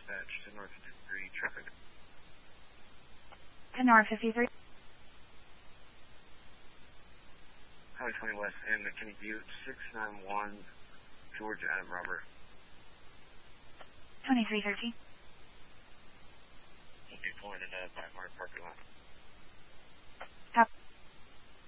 dispatch to North 53 traffic. To North 53. Highway 20 West and McKinney Butte, 691 George Adam Robert. 2313. We'll be pulling in a 500 parking lot.